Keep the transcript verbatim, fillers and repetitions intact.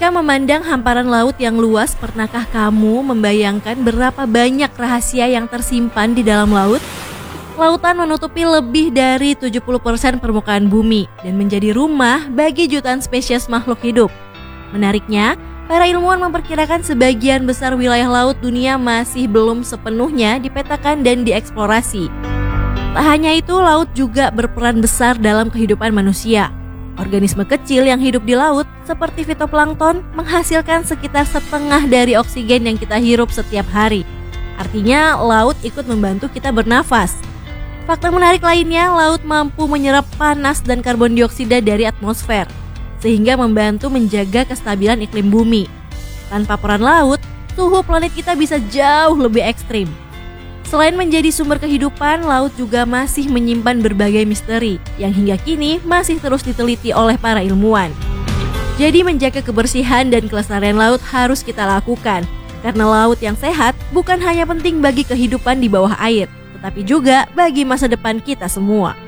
Ketika memandang hamparan laut yang luas, pernahkah kamu membayangkan berapa banyak rahasia yang tersimpan di dalam laut? Lautan menutupi lebih dari tujuh puluh persen permukaan bumi dan menjadi rumah bagi jutaan spesies makhluk hidup. Menariknya, para ilmuwan memperkirakan sebagian besar wilayah laut dunia masih belum sepenuhnya dipetakan dan dieksplorasi. Tak hanya itu, laut juga berperan besar dalam kehidupan manusia. Organisme kecil yang hidup di laut, seperti fitoplankton, menghasilkan sekitar setengah dari oksigen yang kita hirup setiap hari. Artinya, laut ikut membantu kita bernafas. Fakta menarik lainnya, laut mampu menyerap panas dan karbon dioksida dari atmosfer, sehingga membantu menjaga kestabilan iklim bumi. Tanpa peran laut, suhu planet kita bisa jauh lebih ekstrim. Selain menjadi sumber kehidupan, laut juga masih menyimpan berbagai misteri yang hingga kini masih terus diteliti oleh para ilmuwan. Jadi menjaga kebersihan dan kelestarian laut harus kita lakukan, karena laut yang sehat bukan hanya penting bagi kehidupan di bawah air, tetapi juga bagi masa depan kita semua.